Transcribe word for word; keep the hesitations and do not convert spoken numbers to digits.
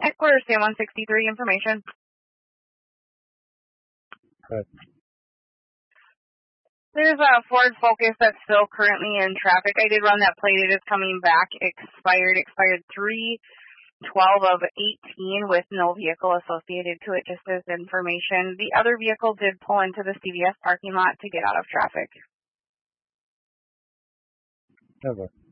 Headquarters, Sam one sixty-three, information. Good. There's a Ford Focus that's still currently in traffic. I did run that plate. It is coming back. Expired. Expired three twelve of eighteen with no vehicle associated to it, just as information. The other vehicle did pull into the C V S parking lot to get out of traffic. Over.